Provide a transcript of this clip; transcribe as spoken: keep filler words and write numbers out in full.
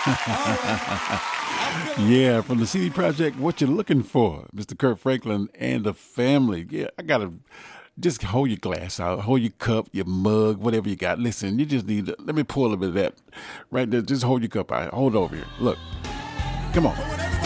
All right. I'm feeling it. Yeah, from the C D Project, what you looking for, Mister Kurt Franklin and the family. Yeah, I gotta just hold your glass out, hold your cup, your mug, whatever you got. Listen, you just need. To, let me pour a little bit of that right there. Just hold your cup out. Hold over here. Look, come on. So whenever